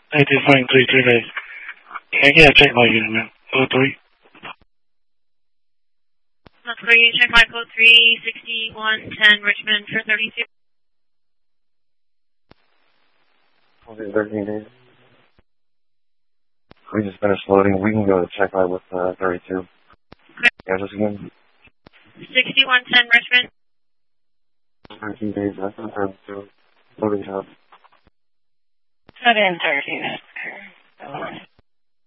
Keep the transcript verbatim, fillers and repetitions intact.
ninety-five three three days. Can I get a check by you, man? Oh three. Oh three, check my code three sixty-one ten Richmond for thirty-two. Okay, thirteen days. We just finished loading. We can go to check out with uh, thirty-two. Okay. Yeah, just again. sixty-one ten Richmond. thirteen days, that's not thirty-two. Loading job. Put in thirty, that's correct.